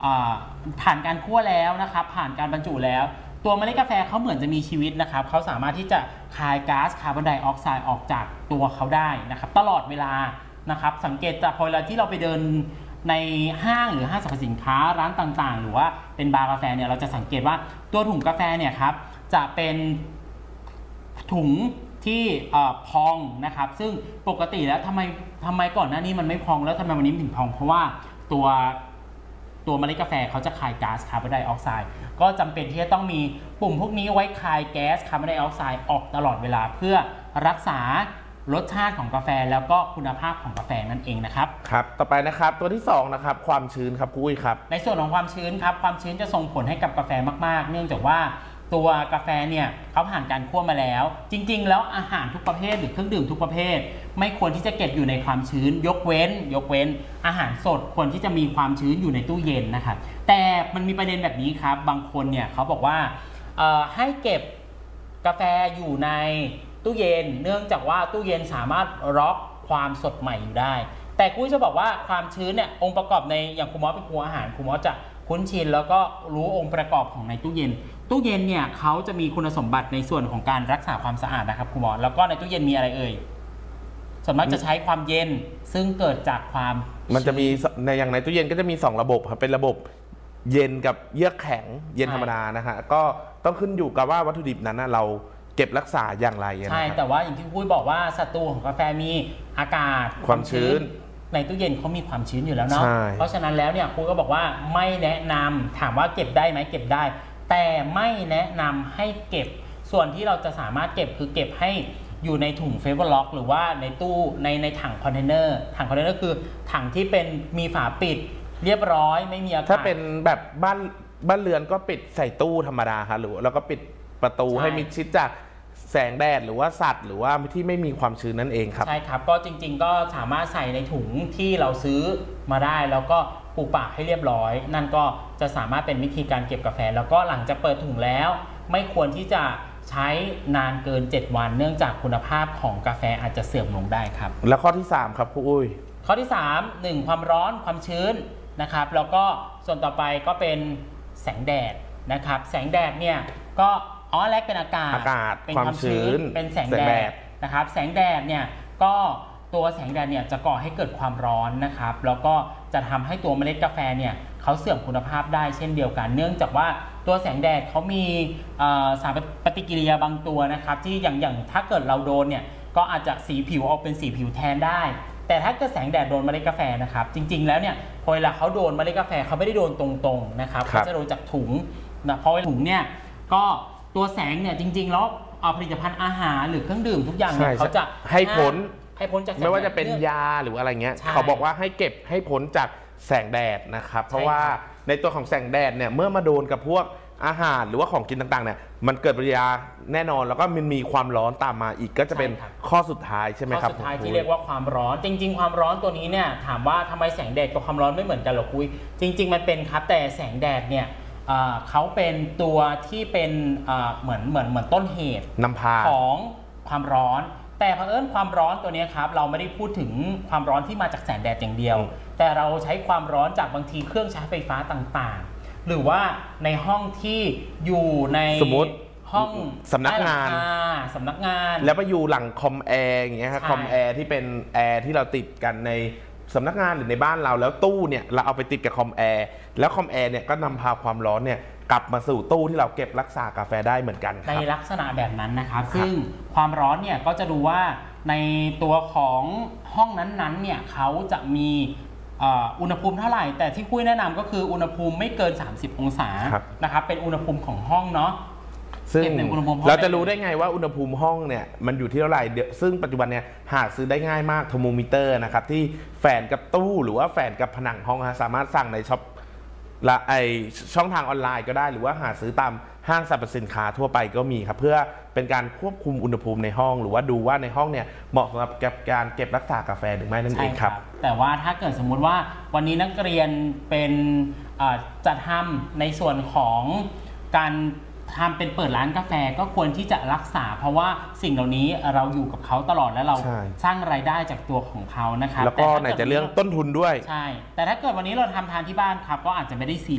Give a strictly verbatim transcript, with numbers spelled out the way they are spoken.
ผ่านการคั่วแล้วนะครับผ่านการบรรจุแล้วตัวเมล็ดกาแฟเขาเหมือนจะมีชีวิตนะครับเขาสามารถที่จะคายก๊าซคาร์บอนไดออกไซด์ออกจากตัวเขาได้นะครับตลอดเวลานะครับสังเกตจากพอเวลาที่เราไปเดินในห้างหรือห้างสรรพสินค้าร้านต่างๆหรือว่าเป็นบาร์กาแฟเนี่ยเราจะสังเกตว่าตัวถุงกาแฟเนี่ยครับจะเป็นถุงที่พองนะครับซึ่งปกติแล้วทำไมทำไมก่อนหน้านี้มันไม่พองแล้วทำไมวันนี้มันถึงพองเพราะว่าตัวตัวเมล็ดกาแฟเขาจะคายก๊าซคาร์บอนไดออกไซด์ก็จำเป็นที่จะต้องมีปุ่มพวกนี้ไว้คายแก๊สคาร์บอนไดออกไซด์ออกตลอดเวลาเพื่อรักษารสชาติของกาแฟแล้วก็คุณภาพของกาแฟนั่นเองนะครับครับต่อไปนะครับตัวที่สองนะครับความชื้นครับคุยครับในส่วนของความชื้นครับความชื้นจะส่งผลให้กับกาแฟมากๆเนื่องจากว่าตัวกาแฟเนี่ยเขาผ่านการคั่วมาแล้วจริงๆแล้วอาหารทุกประเภทหรือเครื่องดื่มทุกประเภทไม่ควรที่จะเก็บอยู่ในความชื้นยกเว้นยกเว้นอาหารสดควรที่จะมีความชื้นอยู่ในตู้เย็นนะครับแต่มันมีประเด็นแบบนี้ครับบางคนเนี่ยเขาบอกว่าให้เก็บกาแฟอยู่ในตู้เย็นเนื่องจากว่าตู้เย็นสามารถล็อกความสดใหม่อยู่ได้แต่กุ้ยจะบอกว่าความชื้นเนี่ยองค์ประกอบในอย่างคุณหมอเป็นครูอาหารคุณหมอจะคุ้นชินแล้วก็รู้องค์ประกอบของในตู้เย็นตู้เย็นเนี่ยเขาจะมีคุณสมบัติในส่วนของการรักษาความสะอาดนะครับคุณหมอแล้วก็ในตู้เย็นมีอะไรเอ่ยส่วนมากจะใช้ความเย็นซึ่งเกิดจากความมันจะมีในอย่างในตู้เย็นก็จะมีสองระบบครับเป็นระบบเย็นกับเยือกแข็งเย็นธรรมดานะฮะก็ต้องขึ้นอยู่กับว่าวัตถุดิบนั้นเราเก็บรักษาอย่างไรใช่แต่ว่าอย่างที่พูดบอกว่าศัตรูของกาแฟมีอากาศความชื้นในตู้เย็นเขามีความชื้นอยู่แล้วเนาะเพราะฉะนั้นแล้วเนี่ยครูก็บอกว่าไม่แนะนำถามว่าเก็บได้ไหมเก็บได้แต่ไม่แนะนำให้เก็บส่วนที่เราจะสามารถเก็บคือเก็บให้อยู่ในถุงเฟเวอร์ล็อกหรือว่าในตู้ในในถังคอนเทนเนอร์ถังคอนเทนเนอร์คือถังที่เป็นมีฝาปิดเรียบร้อยไม่มีอากาศถ้าเป็นแบบบ้านบ้านเรือนก็ปิดใส่ตู้ธรรมดาครับหรือแล้วก็ปิดประตูให้มิดชิดจากแสงแดดหรือว่าสัตว์หรือว่าที่ไม่มีความชื้นนั่นเองครับใช่ครับก็จริงๆก็สามารถใส่ในถุงที่เราซื้อมาได้แล้วก็ปูปากให้เรียบร้อยนั่นก็จะสามารถเป็นวิธีการเก็บกาแฟแล้วก็หลังจากเปิดถุงแล้วไม่ควรที่จะใช้นานเกินเจ็ดวันเนื่องจากคุณภาพของกาแฟอาจจะเสื่อมลงได้ครับแล้วข้อที่สามครับครูอุ้ยข้อที่สาม หนึ่งความร้อนความชื้นนะครับแล้วก็ส่วนต่อไปก็เป็นแสงแดดนะครับแสงแดดเนี่ยก็อ๋อแรกเป็นอากาศอากาศเป็นความชื้นเป็นแสงแดดนะครับแสงแดดเนี่ยก็ตัวแสงแดดเนี่ยจะก่อให้เกิดความร้อนนะครับแล้วก็จะทำให้ตัวเมล็ดกาแฟเนี่ยเขาเสื่อมคุณภาพได้เช่นเดียวกันเนื่องจากว่าตัวแสงแดดเขามีสารปฏิกิริยาบางตัวนะครับที่อย่างอย่างถ้าเกิดเราโดนเนี่ยก็อาจจะสีผิวออกเป็นสีผิวแทนได้แต่ถ้าเกิดแสงแดดโดนเมล็ดกาแฟนะครับจริงๆแล้วเนี่ยพอเวลาเขาโดนเมล็ดกาแฟเขาไม่ได้โดนตรงๆนะครับเขาจะโดนจากถุงนะเพราะถุงเนี่ยก็ตัวแสงเนี่ยจริงๆแล้วผลิตภัณฑ์อาหารหรือเครื่องดื่มทุกอย่างเนี่ยเขาจะให้พ้นให้พ้นจากไม่ว่าจะเป็นยาหรืออะไรเงี้ยเขาบอกว่าให้เก็บให้พ้นจากแสงแดดนะครับเพราะว่าในตัวของแสงแดดเนี่ยเมื่อมาโดนกับพวกอาหารหรือว่าของกินต่างๆเนี่ยมันเกิดปฏิกิริยาแน่นอนแล้วก็มันมีความร้อนตามมาอีกก็จะเป็นข้อสุดท้ายใช่ไหมครับข้อสุดท้ายที่เรียกว่าความร้อนจริงๆความร้อนตัวนี้เนี่ยถามว่าทำไมแสงแดดกับความร้อนไม่เหมือนกันหรอคุยจริงๆมันเป็นครับแต่แสงแดดเนี่ยเขาเป็นตัวที่เป็นเหมือนเหมือนเหมือนต้นเหตุนำพาของความร้อนแต่เผอิญความร้อนตัวนี้ครับเราไม่ได้พูดถึงความร้อนที่มาจากแสงแดดอย่างเดียวแต่เราใช้ความร้อนจากบางทีเครื่องใช้ไฟฟ้าต่างๆหรือว่าในห้องที่อยู่ในสมมติห้องสำนักงานสำนักงานแล้วไปอยู่หลังคอมแอร์อย่างเงี้ยครับคอมแอร์ที่เป็นแอร์ที่เราติดกันในสำนักงานหรือในบ้านเราแล้วตู้เนี่ยเราเอาไปติดกับคอมแอร์แล้วคอมแอร์เนี่ยก็นำพาความร้อนเนี่ยกลับมาสู่ตู้ที่เราเก็บรักษากาแฟได้เหมือนกันในลักษณะแบบนั้นนะครับซึ่งความร้อนเนี่ยก็จะดูว่าในตัวของห้องนั้นๆเนี่ยเขาจะมีอุณหภูมิเท่าไหร่แต่ที่คุยแนะนำก็คืออุณหภูมิไม่เกินสามสิบองศานะครับเป็นอุณหภูมิของห้องเนาะซึ่งเราจะรู้ได้ไงว่าอุณหภูมิห้องเนี่ยมันอยู่ที่เท่าไหร่ซึ่งปัจจุบันเนี่ยหาซื้อได้ง่ายมากเทอร์โมมิเตอร์นะครับที่แฝงกับตู้หรือว่าแฝงกับผนังห้องสามารถสั่งในช็อปละไอช่องทางออนไลน์ก็ได้หรือว่าหาซื้อตามห้างสรรพสินค้าทั่วไปก็มีครับเพื่อเป็นการควบคุมอุณหภูมิในห้องหรือว่าดูว่าในห้องเนี่ยเหมาะสำหรับการเก็บรักษากาแฟหรือไม่นั่นเองครับแต่ว่าถ้าเกิดสมมุติว่าวันนี้นักเรียนเป็นจะทำในส่วนของการทำเป็นเปิดร้านกาแฟก็ควรที่จะรักษาเพราะว่าสิ่งเหล่านี้เราอยู่กับเขาตลอดและเราสร้างรายได้จากตัวของเขานะครับแล้วก็ไหนจะเรื่องต้นทุนด้วยใช่แต่ถ้าเกิดวันนี้เราทำทานที่บ้านครับก็อาจจะไม่ได้ซี